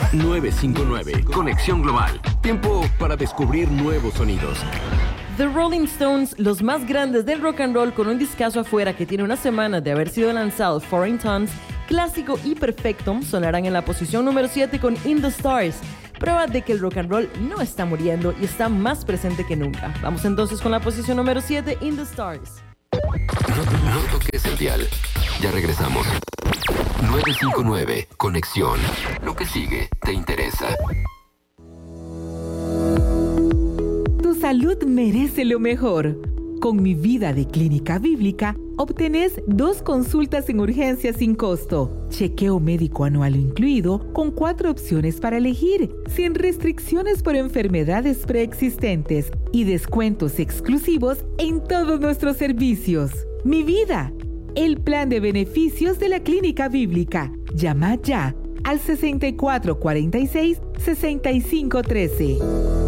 959, Conexión Global. Tiempo para descubrir nuevos sonidos. The Rolling Stones, los más grandes del rock and roll, con un discazo afuera que tiene una semana de haber sido lanzado, Foreign Tons, clásico y perfecto, sonarán en la posición número 7 con In the Stars. Prueba de que el rock and roll no está muriendo y está más presente que nunca. Vamos entonces con la posición número 7, In the Stars. No toques el dial. Ya regresamos. 959, Conexión. Lo que sigue te interesa. Tu salud merece lo mejor. Con Mi Vida de Clínica Bíblica, obtenés 2 consultas en urgencia sin costo, chequeo médico anual incluido, con 4 opciones para elegir, sin restricciones por enfermedades preexistentes y descuentos exclusivos en todos nuestros servicios. Mi Vida, el plan de beneficios de la Clínica Bíblica. Llama ya al 6446-6513.